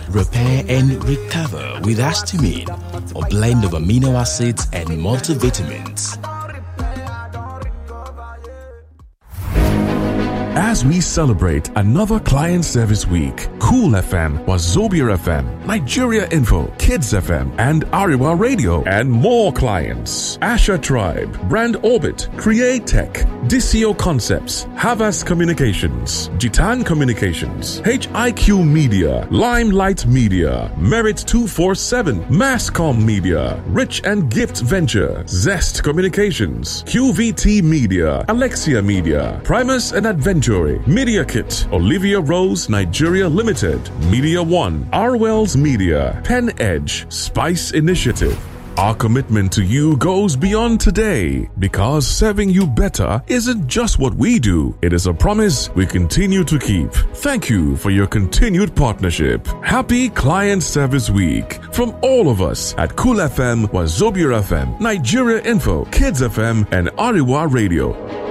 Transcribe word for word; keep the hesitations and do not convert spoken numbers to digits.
repair and recover with Astamine, a blend of amino acids and multivitamins. As we celebrate another client service week, Cool F M, Wazobia F M, Nigeria Info, Kids F M, and Ariwa Radio, and more clients. Asher Tribe, Brand Orbit, Create Tech, Disio Concepts, Havas Communications, Gitan Communications, H I Q Media, Limelight Media, Merit two forty-seven, Masscom Media, Rich and Gift Venture, Zest Communications, Q V T Media, Alexia Media, Primus and Adventure, Media Kit, Olivia Rose Nigeria Limited, Media One, Arwells Media, Pen Edge, Spice Initiative. Our commitment to you goes beyond today, because serving you better isn't just what we do, it is a promise we continue to keep. Thank you for your continued partnership. Happy Client Service Week from all of us at Cool F M, Wazobia F M, Nigeria Info, Kids F M, and Ariwa Radio.